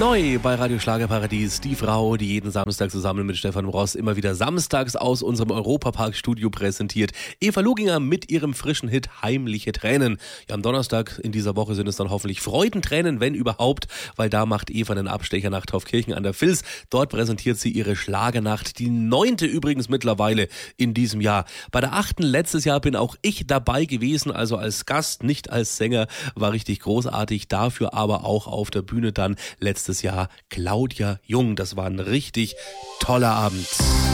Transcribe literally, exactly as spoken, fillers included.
Neu bei Radio Schlagerparadies, die Frau, die jeden Samstag zusammen mit Stefan Ross immer wieder samstags aus unserem Europapark-Studio präsentiert. Eva Luginger mit ihrem frischen Hit Heimliche Tränen. Ja, am Donnerstag in dieser Woche sind es dann hoffentlich Freudentränen, wenn überhaupt, weil da macht Eva einen Abstecher nach Taufkirchen an der Vils. Dort präsentiert sie ihre Schlagernacht, die neunte übrigens mittlerweile in diesem Jahr. Bei der achten letztes Jahr bin auch ich dabei gewesen, also als Gast, nicht als Sänger, war richtig großartig. Dafür aber auch auf der Bühne dann letztes Jahr Claudia Jung. Das war ein richtig toller Abend.